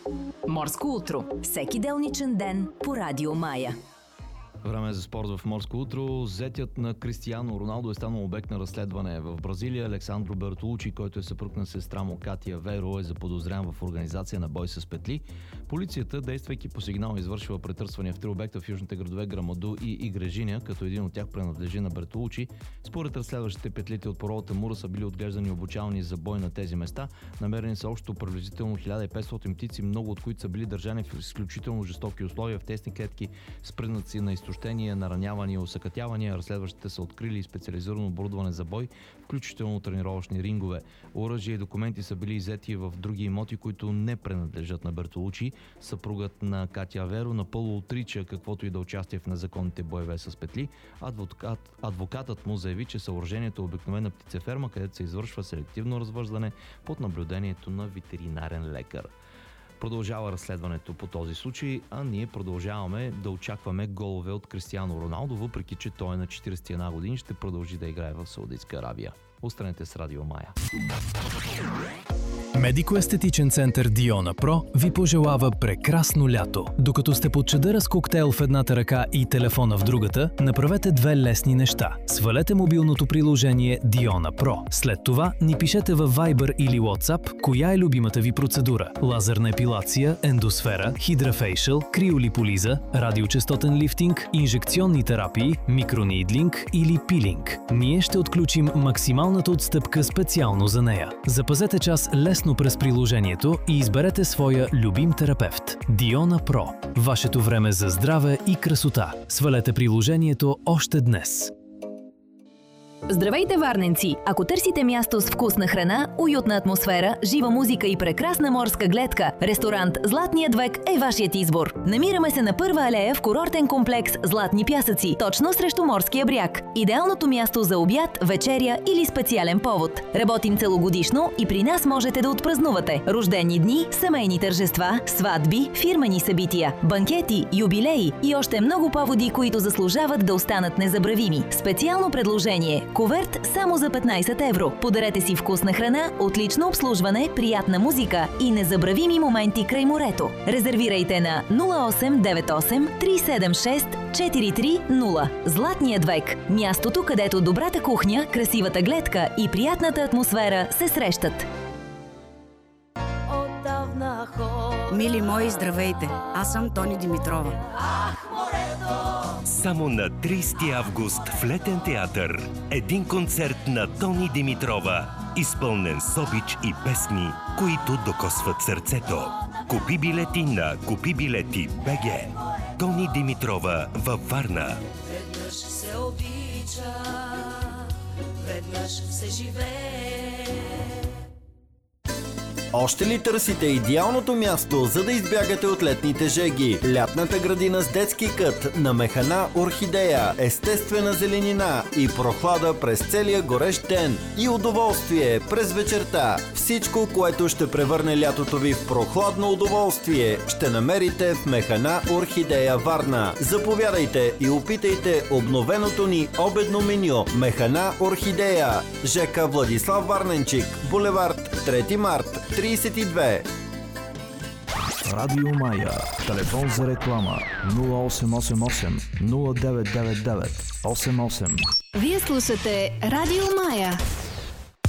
Морско утро. Всеки делничен ден по Радио Мая. Време за спорт в Морско утро. Зетят на Кристиано Роналдо е станал обект на разследване в Бразилия. Александро Бертолучи, който е съпруг на сестра му Катия Веро, е заподозрян в организация на бой с петли. Полицията, действайки по сигнал, извършила претърсвания в 3 обекта в южните градове Грамаду и Игрежиня, като един от тях принадлежи на Бертолучи. Според разследващите, петлите от поролата мура са били отглеждани и обучавани за бой на тези места. Намерени са общо приблизително 1500 птици, много от които са били държани в изключително жестоки условия, в тесни клетки с признаци на изтощения, наранявания и усъкътявания. Разследващите са открили специализирано оборудване за бой, включително тренировъчни рингове. Оръжие и документи са били иззети в други имоти, които не принадлежат на Бертолучи. Съпругът на Катя Веро напълно отрича каквото и да участие в незаконните боеве с петли. Адвокатът му заяви, че съоръжението е обикновена птицеферма, където се извършва селективно развъждане под наблюдението на ветеринарен лекар. Продължава разследването по този случай, а ние продължаваме да очакваме голове от Кристиано Роналдо, въпреки че той е на 41 години, ще продължи да играе в Саудитска Арабия. Останете с Радио Мая. Медико-естетичен център Диона Про ви пожелава прекрасно лято. Докато сте под чадъра с коктейл в едната ръка и телефона в другата, направете две лесни неща. Свалете мобилното приложение Диона Про. След това ни пишете във Viber или WhatsApp коя е любимата ви процедура. Лазерна епилация, ендосфера, хидрафейшъл, криолиполиза, радиочестотен лифтинг, инжекционни терапии, микронидлинг или пилинг. Ние ще отключим максималната отстъпка специално за нея. Запазете час лесно през приложението и изберете своя любим терапевт. Диона Про. Вашето време за здраве и красота. Свалете приложението още днес. Здравейте, варненци! Ако търсите място с вкусна храна, уютна атмосфера, жива музика и прекрасна морска гледка, ресторант Златният век е вашият избор. Намираме се на Първа алея в курортен комплекс Златни пясъци, точно срещу морския бряг. Идеалното място за обяд, вечеря или специален повод. Работим целогодишно и при нас можете да отпразнувате рождени дни, семейни тържества, сватби, фирмени събития, банкети, юбилеи и още много поводи, които заслужават да останат незабравими. Специално предложение – куверт само за 15 евро. Подарете си вкусна храна, отлично обслужване, приятна музика и незабравими моменти край морето. Резервирайте на 0898 376 430. Златният век. Мястото, където добрата кухня, красивата гледка и приятната атмосфера се срещат. Мили мои, здравейте! Аз съм Тони Димитрова. Само на 30 август в Летен театър един концерт на Тони Димитрова, изпълнен с обич и песни, които докосват сърцето. Купи билети на kupibileti.bg. Тони Димитрова във Варна. Веднъж се обича, веднъж се живее. Още ли търсите идеалното място, за да избягате от летните жеги? Лятната градина с детски кът на Механа Орхидея, естествена зеленина и прохлада през целия горещ ден и удоволствие през вечерта. Всичко, което ще превърне лятото ви в прохладно удоволствие, ще намерите в Механа Орхидея Варна. Заповядайте и опитайте обновеното ни обедно меню. Механа Орхидея, ЖК Владислав Варненчик, булевард 3 март 32. Радио Мая. Телефон за реклама 0888 0999 88. Вие слушате Радио Мая.